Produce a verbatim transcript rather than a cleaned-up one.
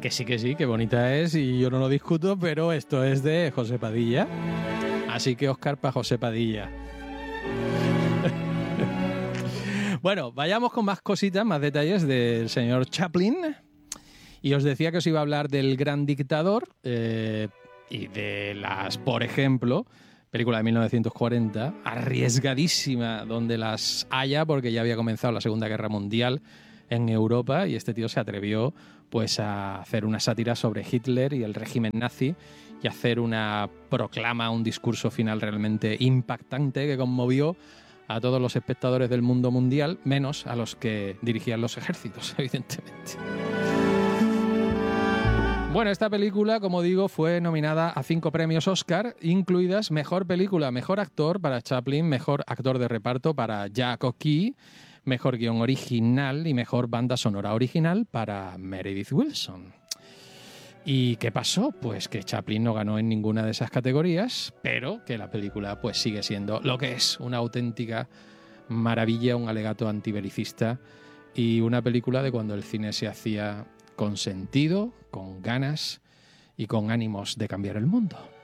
Que sí, que sí, que bonita es y yo no lo discuto, pero esto es de José Padilla. Así que Oscar para José Padilla. Bueno, vayamos con más cositas, más detalles del señor Chaplin. Y os decía que os iba a hablar del Gran Dictador eh, y de las, por ejemplo, película de mil novecientos cuarenta, arriesgadísima donde las haya, porque ya había comenzado la Segunda Guerra Mundial en Europa y este tío se atrevió pues a hacer una sátira sobre Hitler y el régimen nazi y hacer una proclama, un discurso final realmente impactante que conmovió a todos los espectadores del mundo mundial, menos a los que dirigían los ejércitos, evidentemente. Bueno, esta película, como digo, fue nominada a cinco premios Oscar, incluidas Mejor Película, Mejor Actor para Chaplin, Mejor Actor de Reparto para Jack O'Keefe, Mejor Guión Original y Mejor Banda Sonora Original para Meredith Willson. ¿Y qué pasó? Pues que Chaplin no ganó en ninguna de esas categorías, pero que la película pues sigue siendo lo que es, una auténtica maravilla, un alegato antibelicista y una película de cuando el cine se hacía con sentido, con ganas y con ánimos de cambiar el mundo.